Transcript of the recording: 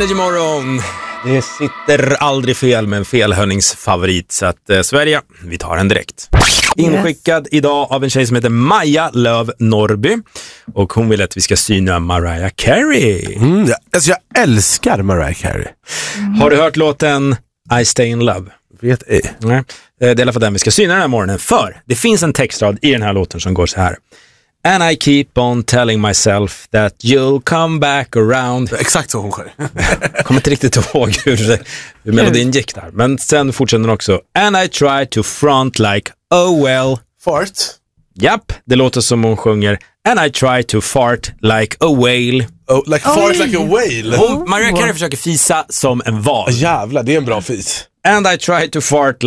Energy Morgon. Det sitter aldrig fel med en felhörningsfavorit. Så att Sverige, vi tar den direkt. Inskickad idag av en tjej som heter Maja Löv Norby. Och hon vill att vi ska syna Mariah Carey. Alltså jag älskar Mariah Carey. Har du hört låten I Stay In Love? Vet ej. Nej, det är i alla fall den vi ska syna den här morgonen. För det finns en textrad i den här låten som går så här. And I keep on telling myself that you'll come back around. Exakt så hon sjöng. Jag kommer inte riktigt ihåg hur melodin gick där. Men sen fortsätter den också. And I try to front like, oh well. Fart? Japp, det låter som hon sjunger. And I try to fart like a whale. Oh, like fart like a whale? Mariah Carey försöker fisa som en val. Jävlar, det är en bra fis. And I try to fart